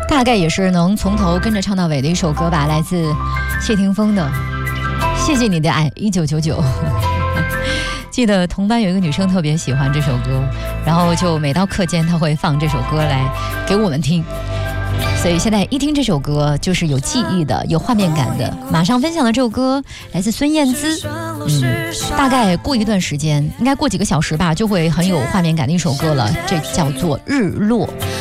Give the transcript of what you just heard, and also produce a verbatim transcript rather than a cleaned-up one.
大概也是能从头跟着唱到尾的一首歌吧，来自谢霆锋的《谢谢你的爱》一九九九。记得同班有一个女生特别喜欢这首歌，然后就每到课间她会放这首歌来给我们听，所以现在一听这首歌就是有记忆的，有画面感的。马上分享的这首歌来自孙燕姿，嗯，大概过一段时间，应该过几个小时吧，就会很有画面感的一首歌了，这叫做《日落》。